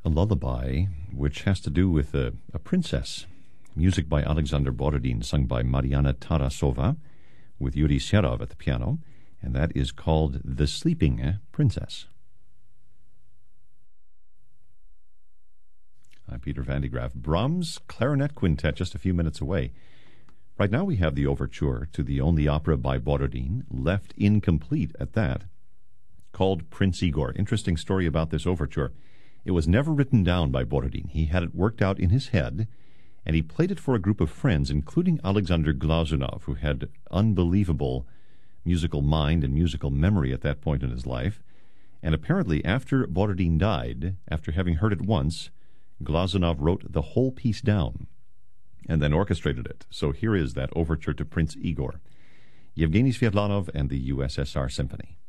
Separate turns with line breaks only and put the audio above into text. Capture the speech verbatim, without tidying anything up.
a lullaby which has to do with a, a princess. Music by Alexander Borodin, sung by Mariana Tarasova, with Yuri Serov at the piano, and that is called The Sleeping Princess. I'm Peter Van de Graaff. Brahms Clarinet Quintet, just a few minutes away. Right now we have the overture to the only opera by Borodin, left incomplete at that, called Prince Igor. Interesting story about this overture. It was never written down by Borodin. He had it worked out in his head, and he played it for a group of friends, including Alexander Glazunov, who had unbelievable musical mind and musical memory at that point in his life. And apparently after Borodin died, after having heard it once, Glazunov wrote the whole piece down and then orchestrated it. So here is that overture to Prince Igor. Yevgeny Sviatlanov and the U S S R Symphony.